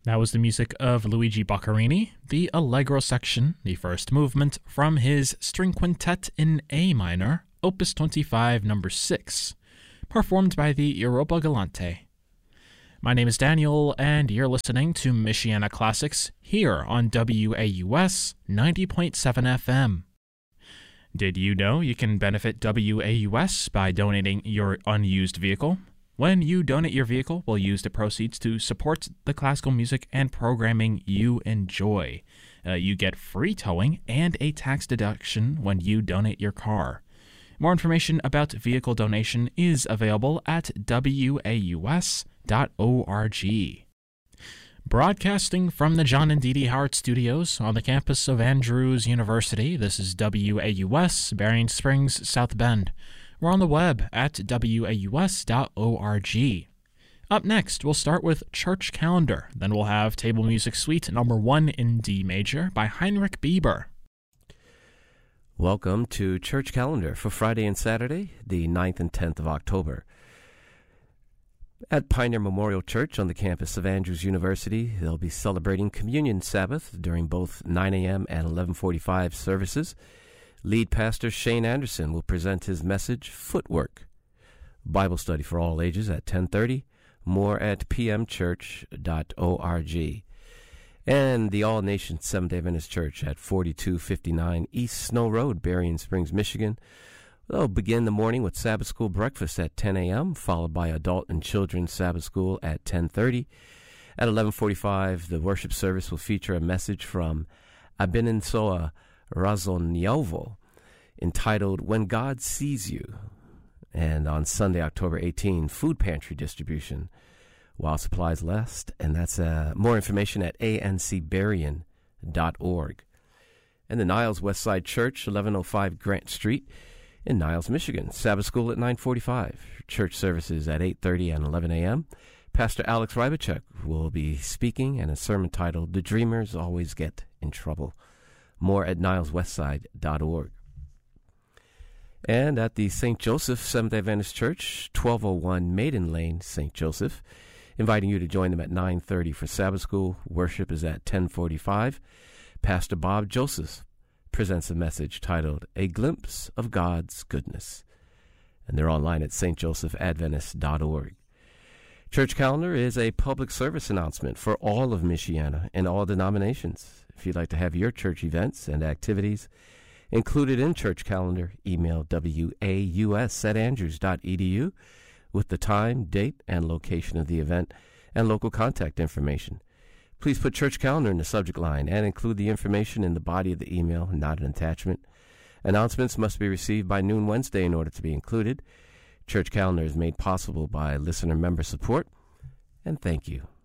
That was the music of Luigi Boccherini, the Allegro section, the first movement from his string quintet in A minor, Opus 25, number 6, performed by the Europa Galante. My name is Daniel, and you're listening to Michiana Classics here on WAUS 90.7 FM. Did you know you can benefit WAUS by donating your unused vehicle? When you donate your vehicle, we'll use the proceeds to support the classical music and programming you enjoy. You get free towing and a tax deduction when you donate your car. More information about vehicle donation is available at waus.org. Broadcasting from the John and Dee Dee Howard Studios on the campus of Andrews University, this is WAUS, Berrien Springs, South Bend. We're on the web at waus.org. Up next, we'll start with Church Calendar. Then we'll have Table Music Suite number 1 in D major by Heinrich Bieber. Welcome to Church Calendar for Friday and Saturday, the 9th and 10th of October. At Pioneer Memorial Church on the campus of Andrews University, they'll be celebrating Communion Sabbath during both 9 a.m. and 11:45 services. Lead pastor Shane Anderson will present his message, Footwork. Bible study for all ages at 10:30. More at pmchurch.org. And the All Nations Seventh-day Adventist Church at 4259 East Snow Road, Berrien Springs, Michigan. They'll begin the morning with Sabbath School breakfast at 10 a.m., followed by Adult and Children's Sabbath School at 10:30. At 11:45, the worship service will feature a message from Abinensoa Razoniovo entitled When God Sees You. And on Sunday, October 18, food pantry distribution while supplies last. And that's more information at ancberrien.org. And the Niles Westside Church, 1105 Grant Street in Niles, Michigan. Sabbath school at 9:45. Church services at 8:30 and 11 a.m. Pastor Alex Rybachuk will be speaking and a sermon titled The Dreamers Always Get in Trouble. More at nileswestside.org. And at the St. Joseph Seventh-day Adventist Church, 1201 Maiden Lane, St. Joseph, inviting you to join them at 9:30 for Sabbath school. Worship is at 10:45. Pastor Bob Joseph presents a message titled A Glimpse of God's Goodness. And they're online at stjosephatadventist.org. Church Calendar is a public service announcement for all of Michiana and all denominations. If you'd like to have your church events and activities included in Church Calendar, email waus@andrews.edu with the time, date, and location of the event and local contact information. Please put Church Calendar in the subject line and include the information in the body of the email, not an attachment. Announcements must be received by noon Wednesday in order to be included. Church Calendar is made possible by listener member support, and thank you.